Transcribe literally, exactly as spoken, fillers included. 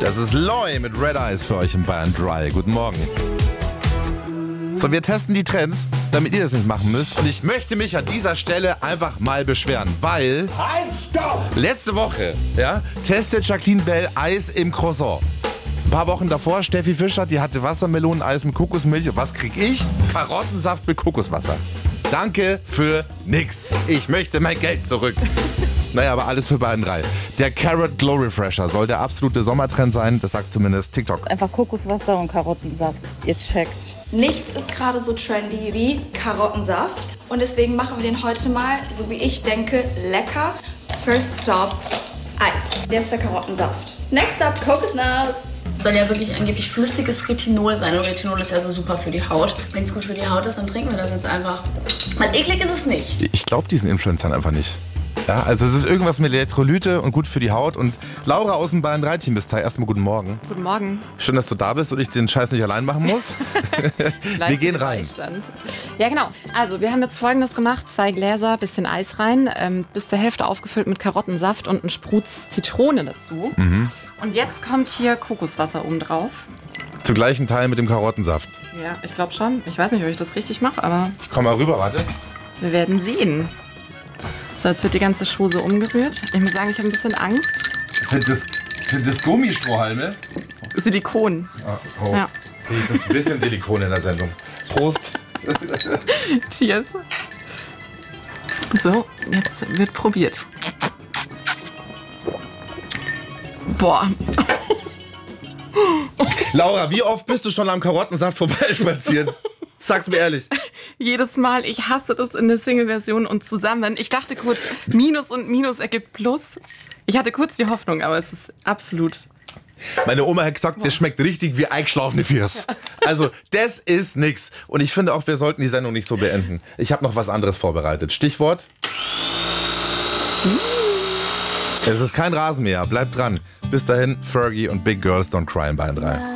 Das ist Loy mit Red Eyes für euch im Bayern drei. Guten Morgen. So, wir testen die Trends, damit ihr das nicht machen müsst. Und ich möchte mich an dieser Stelle einfach mal beschweren, weil Halt, stopp! letzte Woche ja, testet Jacqueline Bell Eis im Croissant. Ein paar Wochen davor, Steffi Fischer, die hatte Wassermeloneneis mit Kokosmilch. Und was krieg ich? Karottensaft mit Kokoswasser. Danke für nix. Ich möchte mein Geld zurück. Naja, aber alles für Bayern drei. Der Carrot Glow Refresher soll der absolute Sommertrend sein. Das sagt zumindest TikTok. Einfach Kokoswasser und Karottensaft. Ihr checkt. Nichts ist gerade so trendy wie Karottensaft. Und deswegen machen wir den heute mal, so wie ich denke, lecker. First Stop, Eis. Jetzt der Karottensaft. Next up, Kokosnuss. Soll ja wirklich angeblich flüssiges Retinol sein. Und Retinol ist ja so super für die Haut. Wenn es gut für die Haut ist, dann trinken wir das jetzt einfach. Weil eklig ist es nicht. Ich glaube diesen Influencern einfach nicht. Ja, also es ist irgendwas mit Elektrolyte und gut für die Haut. Und Laura aus dem Bayern drei Team bist da. Erstmal guten Morgen. Guten Morgen. Schön, dass du da bist und ich den Scheiß nicht allein machen muss. Wir gehen rein. Beistand. Ja, genau. Also wir haben jetzt Folgendes gemacht. Zwei Gläser, bisschen Eis rein, ähm, bis zur Hälfte aufgefüllt mit Karottensaft und einen Sprutz Zitrone dazu. Mhm. Und jetzt kommt hier Kokoswasser oben drauf. Zu gleichen Teil mit dem Karottensaft. Ja, ich glaube schon. Ich weiß nicht, ob ich das richtig mache, aber Ich komm mal rüber, warte. wir werden sehen. So, jetzt wird die ganze Schose umgerührt. Ich muss sagen, ich habe ein bisschen Angst. Sind das, sind das Gummistrohhalme? Silikon. Ah, oh. Ja. Hier ist ein bisschen Silikon in der Sendung. Prost. Cheers. So, jetzt wird probiert. Boah. Laura, wie oft bist du schon am Karottensaft vorbeispaziert? Sag's mir ehrlich. Jedes Mal, ich hasse das in der Single-Version und zusammen. Ich dachte kurz, Minus und Minus ergibt Plus. Ich hatte kurz die Hoffnung, aber es ist absolut... Meine Oma hat gesagt, das schmeckt richtig wie eingeschlafene Fiers. Also, das ist nix. Und ich finde auch, wir sollten die Sendung nicht so beenden. Ich habe noch was anderes vorbereitet. Stichwort? Es ist kein Rasenmäher. Bleibt dran. Bis dahin, Fergie und Big Girls Don't Cry in Bayern drei.